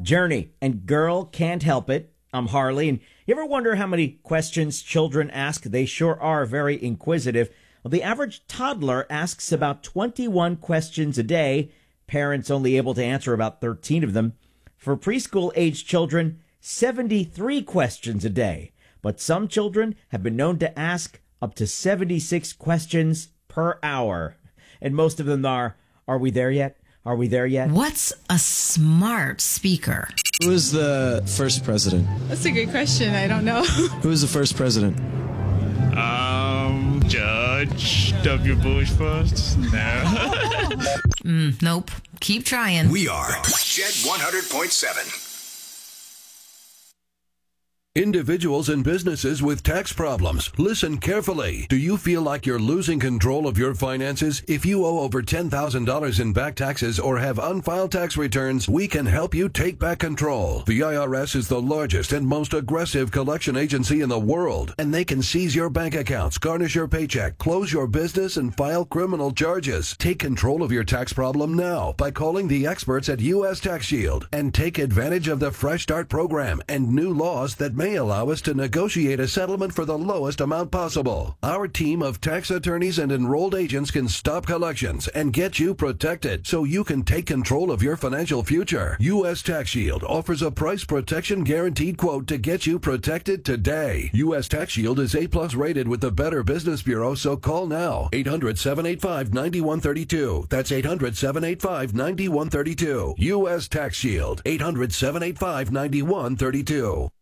Journey and Girl Can't Help It. I'm Harley, and you ever wonder how many questions children ask? They sure are very inquisitive. Well, the average toddler asks about 21 questions a day. Parents only able to answer about 13 of them. For preschool-age children, 73 questions a day. But some children have been known to ask up to 76 questions per hour. And most of them are we there yet? Are we there yet? What's a smart speaker? Who was the first president? That's a good question. I don't know. Who was the first president? George W. Bush first? No. Nope. Keep trying. We are Jet 100.7. Individuals and businesses with tax problems, listen carefully. Do you feel like you're losing control of your finances? If you owe over $10,000 in back taxes or have unfiled tax returns, we can help you take back control. The IRS is the largest and most aggressive collection agency in the world, and they can seize your bank accounts, garnish your paycheck, close your business, and file criminal charges. Take control of your tax problem now by calling the experts at U.S. Tax Shield and take advantage of the Fresh Start program and new laws that may allow us to negotiate a settlement for the lowest amount possible. Our team of tax attorneys and enrolled agents can stop collections and get you protected so you can take control of your financial future. U.S. Tax Shield offers a price protection guaranteed quote to get you protected today. U.S. Tax Shield is A+ rated with the Better Business Bureau, so call now. 800-785-9132. That's 800-785-9132. U.S. Tax Shield. 800-785-9132.